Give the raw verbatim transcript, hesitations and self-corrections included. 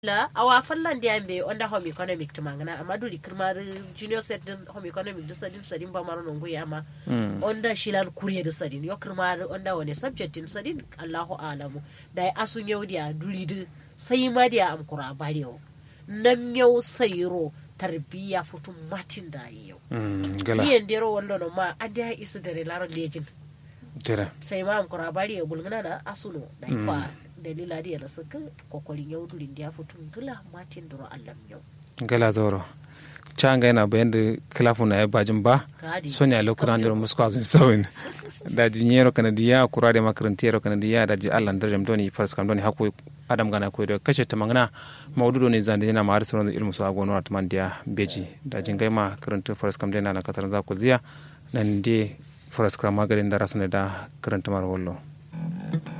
la awa fallan dia be onda home economic timangana amadu likirmar junior set home economic da sadin sadin ba maro nongo yama onda shilal kuriye da sadin yo kirmar onda wani subject din sadin Allahu alamu da asun yau dia dulidi sai ma dia am kura bariyo nam yau sayro tarbiya futun matin da yau gala ni endero wallo no ma adia isa dare laro lejin tira sai ma am kura bariyo bulgana na asuno da kwa dalila da suka kokolin yau dulin da futun gila matin duro Allah yau gala zoro changa yana bayan da kilafu na bajin ba sonya lokutan da musko azun sawin da jinyero kanadiya kura da makarantiyero kanadiya da ji Allah da jam doni fars kam doni hakko adam gana ko da kashe ta mangana maududo ne zan da yana ma harsunan ilmu su agono atman dia beji da jingai ma karanta fars kam dena na katar za ku ziya nan de fars kam magarin da rasune da karanta mar wallo